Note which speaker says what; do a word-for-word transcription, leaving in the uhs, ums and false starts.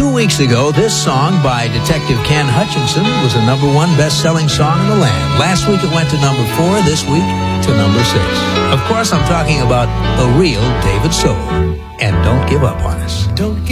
Speaker 1: Two weeks ago, this song by Detective Ken Hutchinson was the number one best-selling song in the land. Last week it went to number four, this week to number six. Of course, I'm talking about the real David Soul. And Don't Give Up on Us. Don't